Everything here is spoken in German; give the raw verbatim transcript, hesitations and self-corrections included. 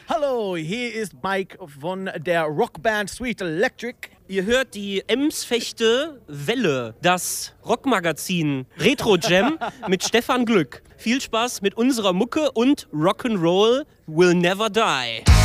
Hallo, hier ist Mike von der Rockband Sweet Electric. Ihr hört die Emsfechte Welle, das Rockmagazin Retro Jam mit Stefan Glück. Viel Spaß mit unserer Mucke und Rock'n'Roll will never die.